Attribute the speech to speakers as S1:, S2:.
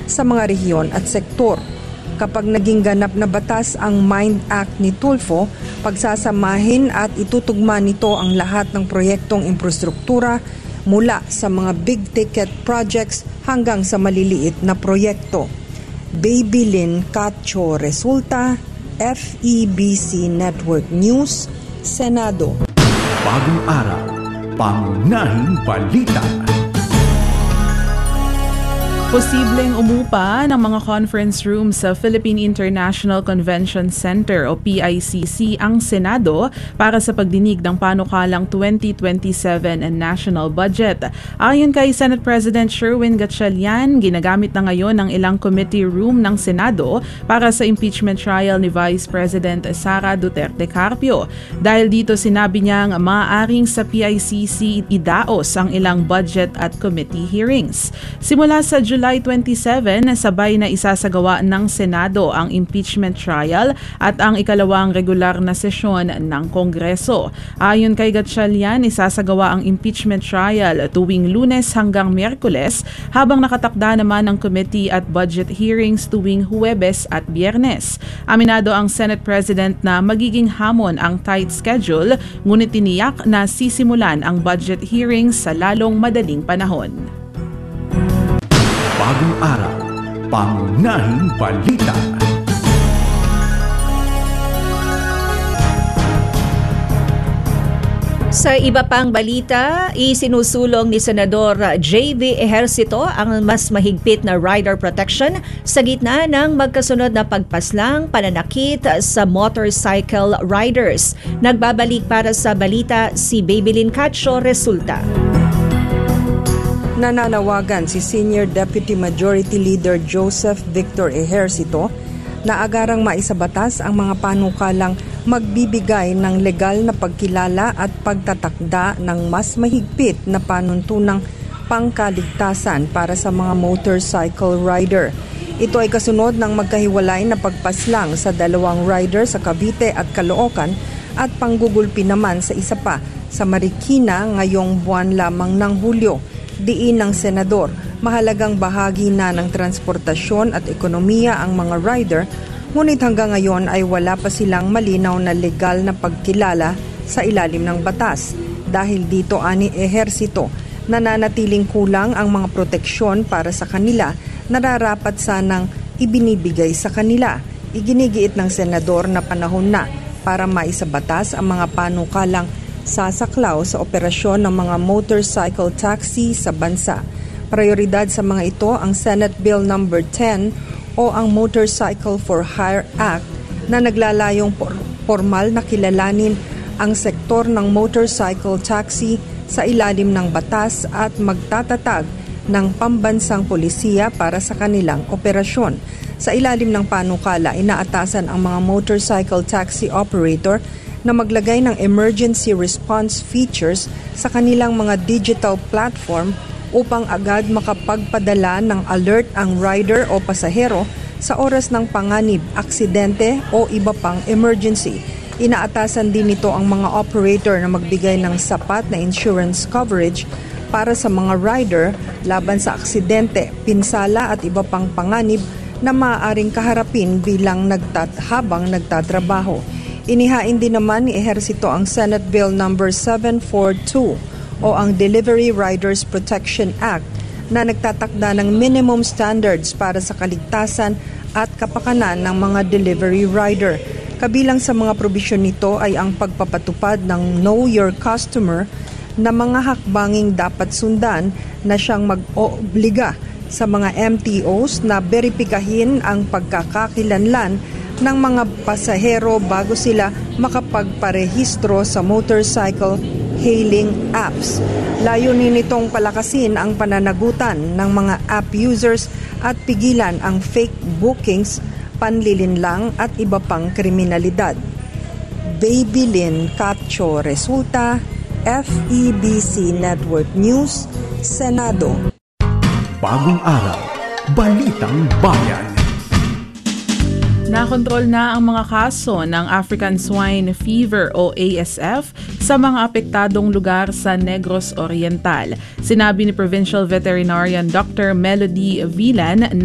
S1: sa mga rehiyon at sektor. Kapag naging ganap na batas ang MIND Act ni Tulfo, pagsasamahin at itutugma nito ang lahat ng proyektong infrastruktura mula sa mga big-ticket projects hanggang sa maliliit na proyekto. Babylin Cacho Resulta, FEBC Network News, Senado.
S2: Bagong araw, pangunahing balita.
S3: Posibleng umupa ng mga conference room sa Philippine International Convention Center o PICC ang Senado para sa pagdinig ng panukalang 2027 national budget. Ayon kay Senate President Sherwin Gatchalian, ginagamit na ngayon ang ilang committee room ng Senado para sa impeachment trial ni Vice President Sara Duterte Carpio. Dahil dito sinabi niyang maaaring sa PICC idaos ang ilang budget at committee hearings. Simula sa July 27, sabay na isasagawa ng Senado ang impeachment trial at ang ikalawang regular na sesyon ng Kongreso. Ayon kay Gatchalian, isasagawa ang impeachment trial tuwing Lunes hanggang Miyerkules, habang nakatakda naman ang committee at budget hearings tuwing Huwebes at Biyernes. Aminado ang Senate President na magiging hamon ang tight schedule, ngunit tiniyak na sisimulan ang budget hearings sa lalong madaling panahon.
S2: Bagong araw, pangunahing balita.
S4: Sa iba pang balita, isinusulong ni Senador J.V. Ejercito ang mas mahigpit na rider protection sa gitna ng magkasunod na pagpaslang pananakit sa motorcycle riders. Nagbabalik para sa balita si Babylin Cacho Resulta.
S1: Nananawagan si Senior Deputy Majority Leader Joseph Victor Ejercito na agarang maisabatas ang mga panukalang magbibigay ng legal na pagkilala at pagtatakda ng mas mahigpit na panuntunang pangkaligtasan para sa mga motorcycle rider. Ito ay kasunod ng magkahiwalay na pagpaslang sa dalawang rider sa Cavite at Caloocan at panggugulpi naman sa isa pa sa Marikina ngayong buwan lamang ng Hulyo. Diin ng Senador, mahalagang bahagi na ng transportasyon at ekonomiya ang mga rider, ngunit hanggang ngayon ay wala pa silang malinaw na legal na pagkilala sa ilalim ng batas. Dahil dito ani Ejercito, nananatiling kulang ang mga proteksyon para sa kanila na nararapat sanang ibinibigay sa kanila. Iginigiit ng Senador na panahon na para maisabatas ang mga panukalang sasaklaw sa operasyon ng mga motorcycle taxi sa bansa. Prioridad sa mga ito ang Senate Bill No. 10 o ang Motorcycle for Hire Act na naglalayong formal na kilalanin ang sektor ng motorcycle taxi sa ilalim ng batas at magtatatag ng pambansang polisiya para sa kanilang operasyon. Sa ilalim ng panukala, inaatasan ang mga motorcycle taxi operator na maglagay ng emergency response features sa kanilang mga digital platform upang agad makapagpadala ng alert ang rider o pasahero sa oras ng panganib, aksidente o iba pang emergency. Inaatasan din nito ang mga operator na magbigay ng sapat na insurance coverage para sa mga rider laban sa aksidente, pinsala at iba pang panganib na maaaring kaharapin habang nagtatrabaho. Inihain din naman ni Ejercito ang Senate Bill No. 742 o ang Delivery Riders Protection Act na nagtatakda ng minimum standards para sa kaligtasan at kapakanan ng mga delivery rider. Kabilang sa mga probisyon nito ay ang pagpapatupad ng Know Your Customer na mga hakbanging dapat sundan na siyang mag-obliga sa mga MTOs na beripikahin ang pagkakakilanlan ng mga pasahero bago sila makapagparehistro sa motorcycle hailing apps. Layunin nitong palakasin ang pananagutan ng mga app users at pigilan ang fake bookings, panlilinlang at iba pang kriminalidad. Babylin Cacho Resulta, FEBC Network News, Senado.
S2: Bagong araw, Balitang Bayan.
S3: Nakontrol na ang mga kaso ng African Swine Fever o ASF sa mga apektadong lugar sa Negros Oriental. Sinabi ni Provincial Veterinarian Dr. Melody Villan